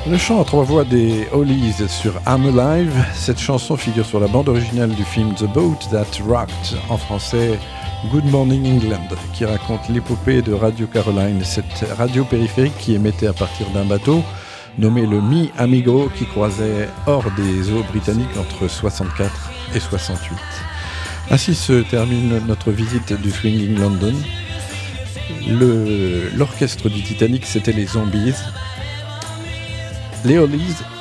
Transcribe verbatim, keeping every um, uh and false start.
Le chant à trois voix des Hollies sur I'm Alive, cette chanson figure sur la bande originale du film The Boat That Rocked, en français Good Morning England, qui raconte l'épopée de Radio Caroline, cette radio périphérique qui émettait à partir d'un bateau nommé le Mi Amigo, qui croisait hors des eaux britanniques entre soixante-quatre et soixante-huit. Ainsi se termine notre visite du Swinging London. Le, l'orchestre du Titanic, c'était les Zombies. Les Hollies